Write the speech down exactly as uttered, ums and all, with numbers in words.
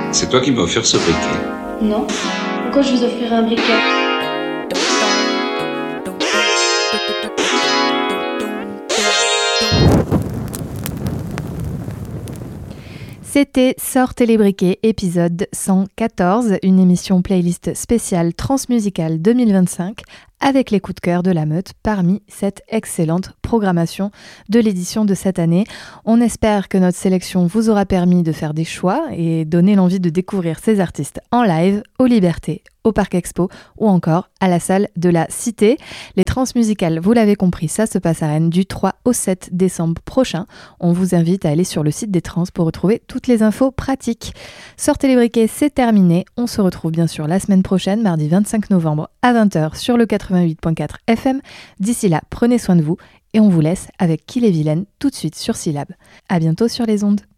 C'est toi qui m'as offert ce briquet. Non. Pourquoi je vous offrirais un briquet ? C'était Sortez les briquets, épisode cent quatorze, une émission playlist spéciale transmusicale deux mille vingt-cinq avec les coups de cœur de la meute parmi cette excellente programmation de l'édition de cette année. On espère que notre sélection vous aura permis de faire des choix et donner l'envie de découvrir ces artistes en live, aux Libertés, au Parc Expo ou encore à la salle de la Cité. Les transmusicales, vous l'avez compris, ça se passe à Rennes du trois au sept décembre prochain. On vous invite à aller sur le site des trans pour retrouver toutes les infos pratiques. Sortez les briquets, c'est terminé. On se retrouve bien sûr la semaine prochaine, mardi vingt-cinq novembre à vingt heures sur le quatre-vingt-huit virgule quatre F M. D'ici là, prenez soin de vous et on vous laisse avec Qui les vilaines tout de suite sur Syllab. À bientôt sur les ondes.